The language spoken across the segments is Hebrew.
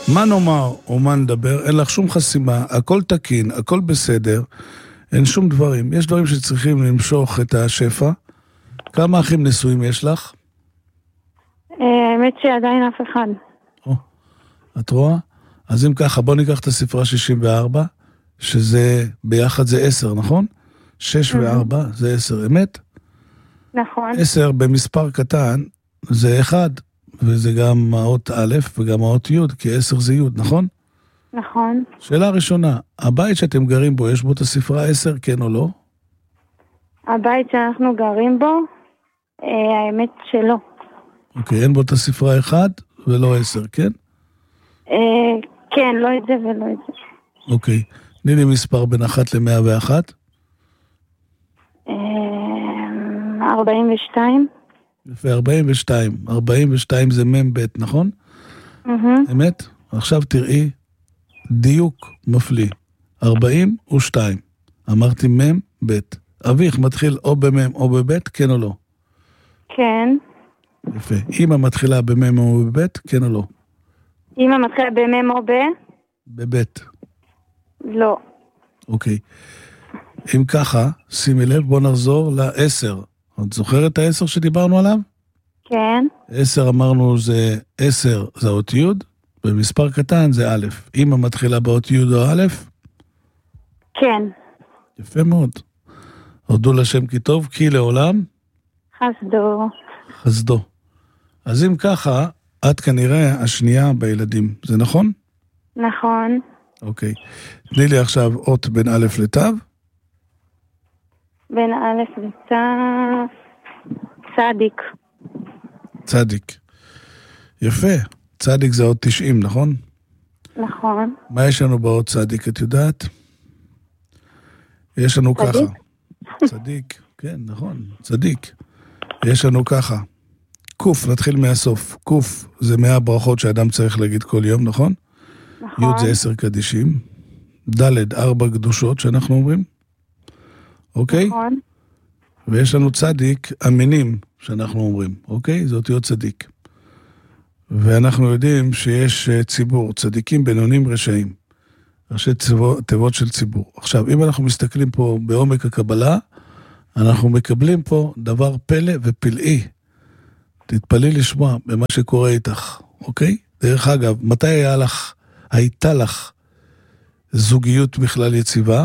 מה נאמר או מה נדבר, אין לך שום חסימה, הכל תקין, הכל בסדר, אין שום דברים. יש דברים שצריכים למשוך את השפע. כמה אחים נשואים יש לך? האמת שעדיין אף אחד. את רואה? אז אם ככה, בוא ניקח את הספרה 64, שזה ביחד זה 10, נכון? 6 ו-4 זה 10, אמת? נכון. 10 במספר קטן זה 1, וזה גם האות א' וגם האות י', כי 10 זה י', נכון? נכון. שאלה ראשונה, הבית שאתם גרים בו, יש בו את הספרה 10, כן או לא? הבית שאנחנו גרים בו, האמת שלא. אוקיי, אין בו את הספרה 1 ולא 10, כן? כן, לא את זה ולא את זה. אוקיי, תני לי מספר בין 1 ל-101. 42. יפה, 42. 42 זה מם ב', נכון? אמת? עכשיו תראי, דיוק מפליא. 42. אמרתי מם ב'. אביך מתחיל או במם או בב', כן או לא? כן. יפה. אמא מתחילה במם או בב', כן או לא? אמא מתחילה במם או בב'. לא. אוקיי. אם ככה, שימי לב, בוא נחזור ל-10. את זוכרת את ה-10 שדיברנו עליו? כן. 10 אמרנו זה 10 זה אות י', במספר קטן זה א'. אמא מתחילה באות י' או א'? כן. יפה מאוד. הודו לשם כי טוב, כי לעולם חסדו. חסדו. אז אם ככה, את כנראה השנייה בילדים, זה נכון? נכון. אוקיי. תני לי עכשיו אות בין א' לתו. בין א' לתו, צדיק. צדיק. יפה. צדיק זה אות 90, נכון? נכון. מה יש לנו באות צדיק, את יודעת? יש לנו ככה. צדיק, כן, נכון, צדיק. יש לנו ככה. קוף, נתחיל מהסוף. קוף זה 100 ברכות שאדם צריך להגיד כל יום, נכון? נכון. י' זה 10 קדישים. ד' 4 קדושות שאנחנו אומרים. אוקיי? נכון. ויש לנו צדיק, אמינים שאנחנו אומרים. אוקיי? זה אותיות צדיק. ואנחנו יודעים שיש ציבור, צדיקים, בינונים, רשעים. ראשי תיבות של ציבור. עכשיו, אם אנחנו מסתכלים פה בעומק הקבלה, אנחנו מקבלים פה דבר פלא ופלאי. תתפלאי לשמוע במה שקורה איתך, אוקיי? דרך אגב, מתי הייתה לך זוגיות בכלל יציבה?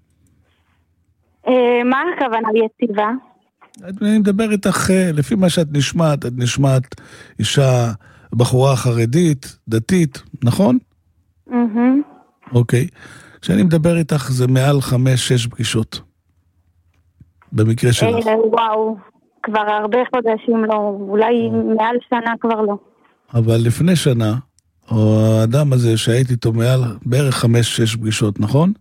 מה הכוונה יציבה? אני מדבר איתך, לפי מה שאת נשמעת אישה, בחורה חרדית, דתית, נכון? אוקיי. כשאני מדבר איתך זה מעל 5-6 פגישות. במקרה שלך. וואו, כבר הרבה חודשים לא, אולי מעל שנה כבר לא. אבל לפני שנה, או האדם הזה שהייתי איתו מעל בערך 5-6 פגישות, נכון?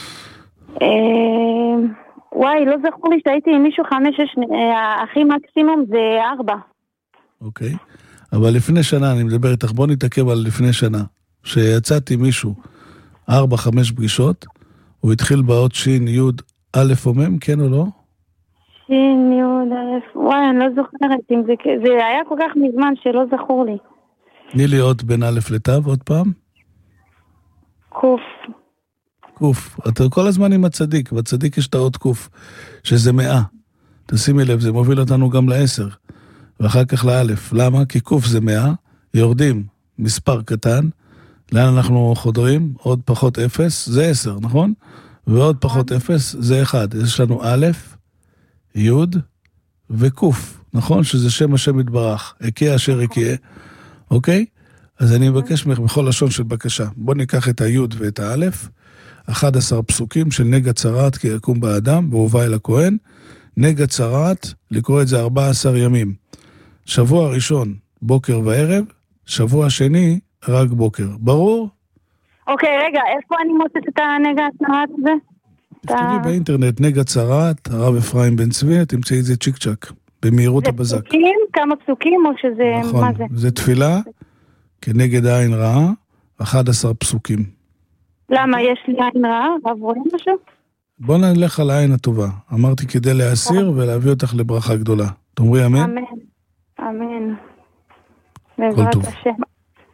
וואי, לא זכור לי שהייתי עם מישהו 5-6, הכי מקסימום זה 4. אוקיי. אבל לפני שנה, אני מדבר איתך, בוא נתעכב על לפני שנה, שיצאתי מישהו 4-5 פגישות, הוא התחיל באות שין, י', א' או מ', כן או לא? שין, י', א', וואי, אני לא זוכרת, זה היה כל כך מזמן שלא זכור לי. תני לי אות בין א' לתו, עוד פעם. קוף. קוף. אתה כל הזמן עם הצדיק, בצדיק יש את האות קוף, שזה 100. תשימי לב, זה מוביל אותנו גם ל10, ואחר כך לאלף. למה? כי קוף זה 100, יורדים מספר קטן, לאן אנחנו חודרים? עוד פחות 0, זה 10, נכון? ועוד פחות 0, זה 1. יש לנו א', י' וקוף, נכון? שזה שם השם יתברך, הקיע אשר הקיע, אוקיי? אז אני מבקש ממך בכל לשון של בקשה. בוא ניקח את הי' ואת האלף, 11 פסוקים של נגע צרעת כי יקום באדם, והובא אל הכהן. נגע צרעת, לקרוא את זה 14 ימים. שבוע ראשון, בוקר וערב, שבוע שני, רק בוקר. ברור? אוקיי, רגע, איפה אני מוצאת את הנגע הצרעת הזה? תכתבי באינטרנט, נגע צרעת, הרב אפרים בן צבי, תמצאי את זה צ'יק צ'ק, במהירות הבזק. זה פסוקים? כמה פסוקים או שזה... נכון, מה זה? זה תפילה כנגד העין רעה, 11 פסוקים. למה? יש לי עין רעה? רב רואים משהו? בוא נלך על העין הטובה. אמרתי כדי להסיר ולהביא אותך לברכה גדולה. תאמרי אמן? אמן. אמן. כל בעזרת טוב. השם.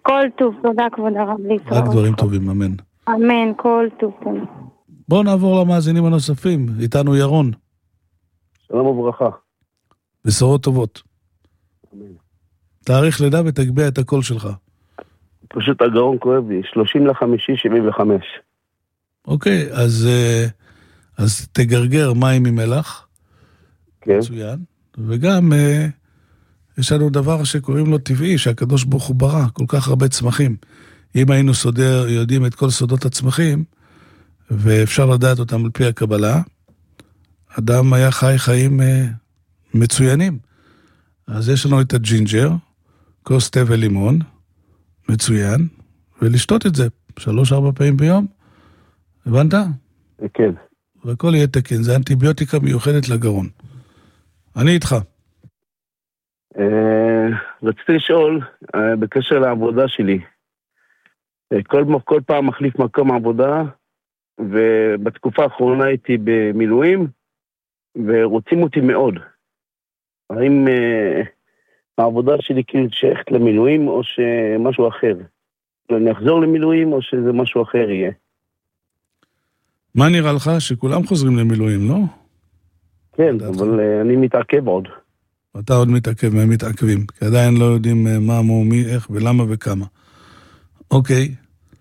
כל טוב, תודה כבוד הרב לישראל. רק דברים טובים, אמן. אמן, כל טוב, תודה. בואו נעבור למאזינים הנוספים. איתנו ירון. שלום וברכה. בשורות טובות. אמן. תאריך לידה ותגביה את הקול שלך. פשוט הגרון כואב לי, 30/5/75. אוקיי, אז תגרגר מים עם מלח. כן. מצוין. וגם יש לנו דבר שקוראים לו טבעי, שהקדוש ברוך הוא ברא, כל כך הרבה צמחים. אם היינו יודעים את כל סודות הצמחים, ואפשר לדעת אותם על פי הקבלה, אדם היה חי חיים מצוינים. אז יש לנו את הג'ינג'ר, כוס תה ולימון, מצוין, ולשתות את זה 3-4 פעמים ביום. הבנת? כן. והכל יהיה תקין, זה אנטיביוטיקה מיוחדת לגרון. אני איתך. רציתי לשאול, בקשר לעבודה שלי, כל פעם מחליף מקום עבודה, ובתקופה האחרונה הייתי במילואים, ורוצים אותי מאוד. האם העבודה שלי כאילו שייכת למילואים, או שמשהו אחר? אני אחזור למילואים, או שזה משהו אחר יהיה? מה נראה לך? שכולם חוזרים למילואים, לא? כן, אבל אני מתעכב עוד. אתה עוד מתעכב, הם מתעכבים, כי עדיין לא יודעים מה, מי, איך ולמה וכמה. אוקיי,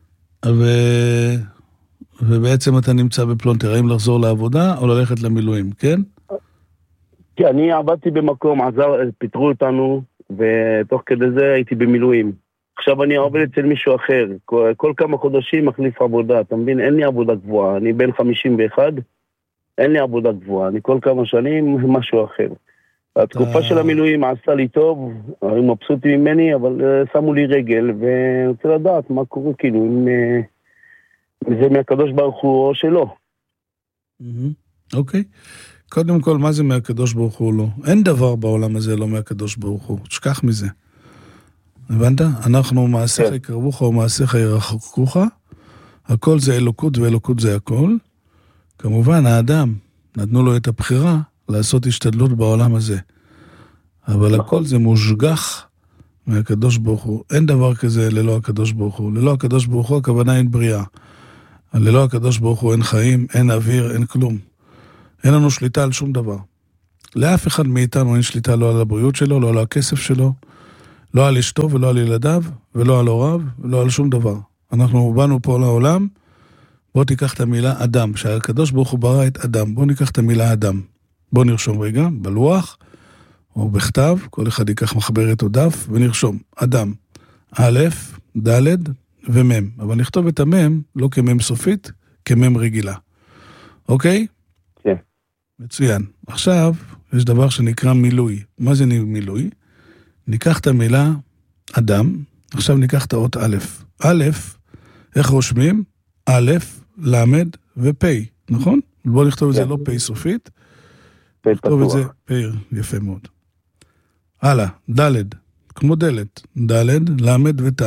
ובעצם אתה נמצא בפלונטר, האם לחזור לעבודה או ללכת למילואים, כן? כי אני עבדתי במקום, פיתרו אותנו, ותוך כדי זה הייתי במילואים. עכשיו אני עובד אצל מישהו אחר, כל כמה חודשים מחליף עבודה, אתה מבין? אין לי עבודה גבוהה, אני בן 51, אין לי עבודה גבוהה, אני כל כמה שנים משהו אחר. התקופה של המילואים עשה לי טוב, היו מבסוטים ממני, אבל שמו לי רגל, ואני רוצה לדעת מה קורה, כאילו, אם זה מהקדוש ברוך הוא או שלא. אוקיי. קודם כל, מה זה מהקדוש ברוך הוא לא? אין דבר בעולם הזה לא מהקדוש ברוך הוא, תשכח מזה. הבנת? אנחנו מעשיך יקרבוך ומעשיך ירחקוך, הכל זה אלוקות ואלוקות זה הכל. כמובן, האדם, נתנו לו את הבחירה לעשות השתדלות בעולם הזה. אבל הכל זה מושגח מהקדוש ברוך הוא. אין דבר כזה ללא הקדוש ברוך הוא. ללא הקדוש ברוך הוא הכוונה אין בריאה. ללא הקדוש ברוך הוא אין חיים, אין אוויר, אין כלום. אין לנו שליטה על שום דבר. לאף אחד מאיתנו אין שליטה לא על הבריאות שלו, לא על הכסף שלו, לא על אשתו ולא על ילדיו, ולא על הוריו, ולא על שום דבר. אנחנו באנו פה לעולם, בוא תיקח את המילה אדם, שהקדוש ברוך הוא ברא את אדם. בוא ניקח את המילה אדם. בוא נרשום רגע, בלוח, או בכתב, כל אחד ייקח מחברת או דף, ונרשום, אדם, א', ד' ומם. אבל נכתוב את המם, לא כמם סופית, כמם רגילה. אוקיי? כן. מצוין. עכשיו, יש דבר שנקרא מילוי. מה זה מילוי? ניקח את המילה אדם, עכשיו ניקח את האות א'. א', איך רושמים? א', למד ופ', נכון? בוא נכתוב את זה לא פ' סופית, נכתוב את זה פ', יפה מאוד. הלאה, ד', כמו דלת, ד', למד ות'.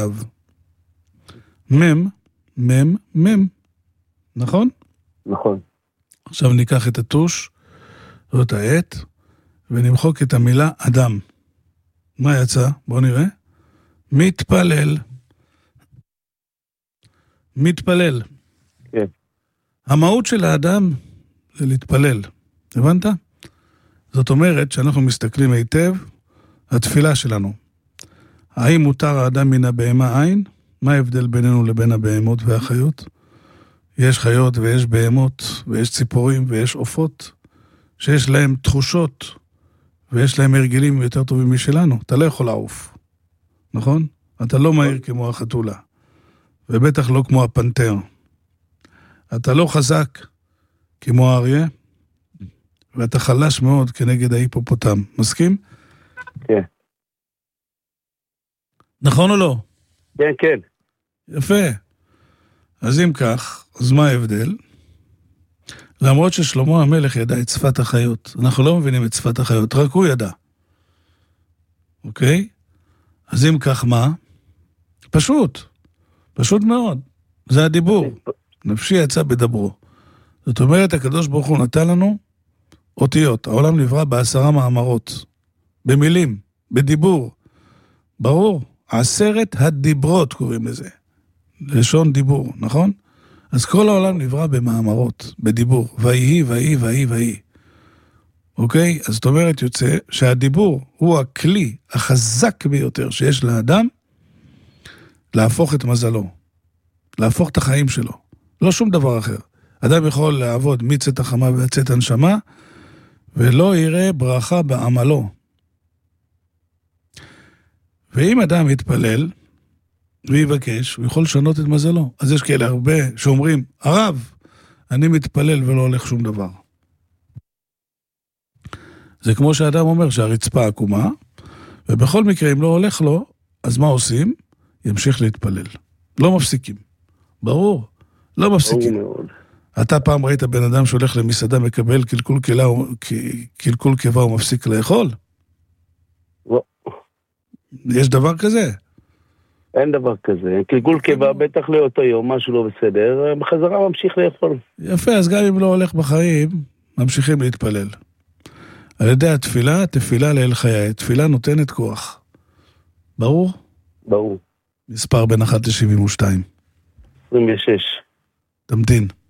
מם, מם, מם, נכון? נכון. עכשיו ניקח את הטוש, זאת העט, ונמחוק את המילה אדם. מה יצא? בואו נראה. מתפלל. מתפלל. כן. המהות של האדם זה להתפלל. הבנת? זאת אומרת שאנחנו מסתכלים היטב, התפילה שלנו. האם מותר האדם מן הבהמה עין? מה ההבדל בינינו לבין הבהמות והחיות? יש חיות ויש בהמות, ויש ציפורים ויש עופות, שיש להם תחושות, ויש להם הרגלים יותר טובים משלנו. אתה לא יכול לעוף, נכון? אתה לא מהיר כמו החתולה, ובטח לא כמו הפנתר. אתה לא חזק כמו האריה, ואתה חלש מאוד כנגד ההיפופוטם. מסכים? כן. נכון או לא? כן, כן. יפה. אז אם כך, אז מה ההבדל? למרות ששלמה המלך ידע את שפת החיות. אנחנו לא מבינים את שפת החיות, רק הוא ידע. אוקיי? אז אם כך מה? פשוט. פשוט מאוד. זה הדיבור. נפשי יצא בדברו. זאת אומרת, הקדוש ברוך הוא נתן לנו אותיות. העולם נברא ב10 מאמרות. במילים, בדיבור. ברור. 10 הדיברות קוראים לזה. לשון דיבור, נכון? אז כל העולם נברא במאמרות, בדיבור. ויהי, ויהי, ויהי, ויהי. אוקיי? אז זאת אומרת יוצא שהדיבור הוא הכלי החזק ביותר שיש לאדם להפוך את מזלו. להפוך את החיים שלו. לא שום דבר אחר. אדם יכול לעבוד מצאת החמה ועצת הנשמה, ולא יראה ברכה בעמלו. ואם אדם יתפלל ויבקש, הוא יכול לשנות את מזלו. אז יש כאלה הרבה שאומרים, הרב, אני מתפלל ולא הולך שום דבר. זה כמו שאדם אומר שהרצפה עקומה, ובכל מקרה אם לא הולך לו, אז מה עושים? ימשיך להתפלל. לא מפסיקים. ברור, לא מפסיקים. אתה פעם ראית בן אדם שהולך למסעדה מקבל קלקול קיבה ומפסיק לאכול? לא. יש דבר כזה? אין דבר כזה. קלקול קיבה בטח לאותו יום, משהו לא בסדר, בחזרה ממשיך לאכול. יפה, אז גם אם לא הולך בחיים, ממשיכים להתפלל. על ידי התפילה, תפילה לאל חיי. תפילה נותנת כוח. ברור? ברור. מספר בין 1 ל-72. 26. תמתין.